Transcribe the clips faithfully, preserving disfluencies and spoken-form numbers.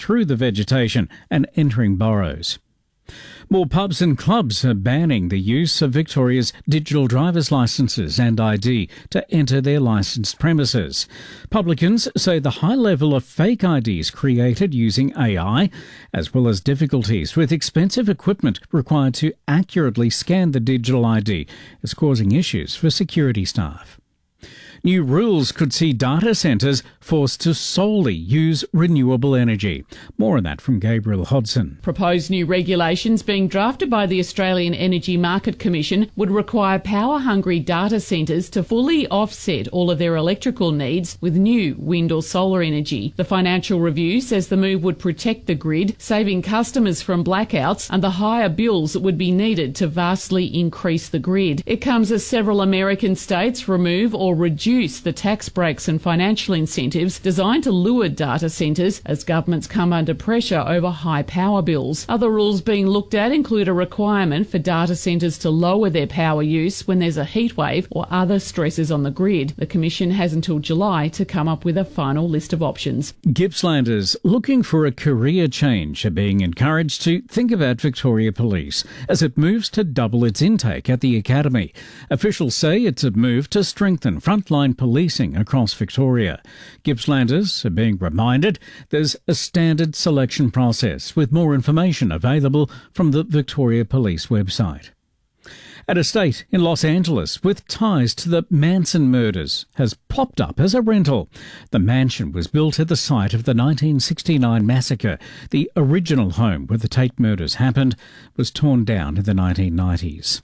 through the vegetation and entering burrows. More pubs and clubs are banning the use of Victoria's digital driver's licences and I D to enter their licensed premises. Publicans say the high level of fake I Ds created using A I, as well as difficulties with expensive equipment required to accurately scan the digital I D, is causing issues for security staff. New rules could see data centres forced to solely use renewable energy. More on that from Gabriel Hodson. Proposed new regulations being drafted by the Australian Energy Market Commission would require power-hungry data centres to fully offset all of their electrical needs with new wind or solar energy. The Financial Review says the move would protect the grid, saving customers from blackouts and the higher bills that would be needed to vastly increase the grid. It comes as several American states remove or reduce the tax breaks and financial incentives designed to lure data centres as governments come under pressure over high power bills. Other rules being looked at include a requirement for data centres to lower their power use when there's a heatwave or other stresses on the grid. The Commission has until July to come up with a final list of options. Gippslanders looking for a career change are being encouraged to think about Victoria Police as it moves to double its intake at the Academy. Officials say it's a move to strengthen frontline policing across Victoria. Gippslanders are being reminded there's a standard selection process with more information available from the Victoria Police website. An estate in Los Angeles with ties to the Manson murders has popped up as a rental. The mansion was built at the site of the nineteen sixty-nine massacre. The original home where the Tate murders happened was torn down in the nineteen nineties.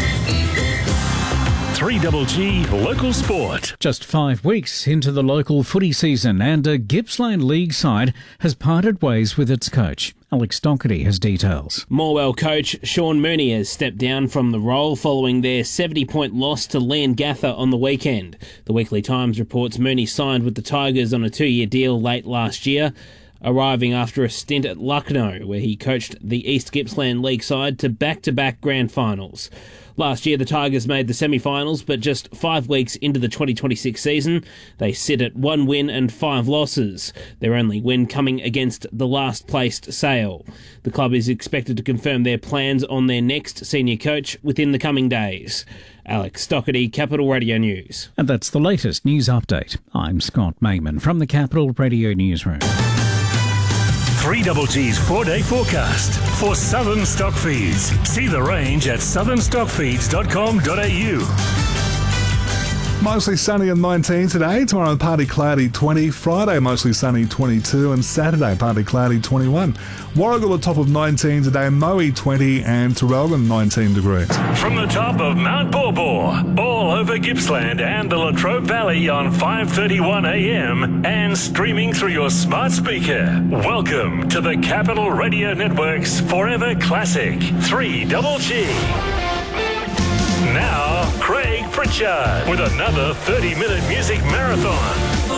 three G G Local Sport. Just five weeks into the local footy season and a Gippsland League side has parted ways with its coach. Alex Doherty has details. Morwell coach Sean Mooney has stepped down from the role following their seventy-point loss to Leongatha on the weekend. The Weekly Times reports Mooney signed with the Tigers on a two-year deal late last year, arriving after a stint at Lucknow, where he coached the East Gippsland League side to back-to-back grand finals. Last year, the Tigers made the semi-finals, but just five weeks into the twenty twenty-six season, they sit at one win and five losses, their only win coming against the last-placed Sale. The club is expected to confirm their plans on their next senior coach within the coming days. Alex Doherty, Capital Radio News. And that's the latest news update. I'm Scott Mayman from the Capital Radio Newsroom. three G G's four-day forecast for Southern Stockfeeds. See the range at southern stockfeeds dot com dot a u. Mostly sunny and nineteen today. Tomorrow partly cloudy twenty. Friday mostly sunny twenty-two. And Saturday partly cloudy twenty-one. Warragul the top of nineteen today. Moe twenty and Terrelgan nineteen degrees. From the top of Mount Borbor, all over Gippsland and the Latrobe Valley on five thirty-one a m and streaming through your smart speaker. Welcome to the Capital Radio Network's Forever Classic three G G. Now, Craig Pritchard with another thirty-minute music marathon.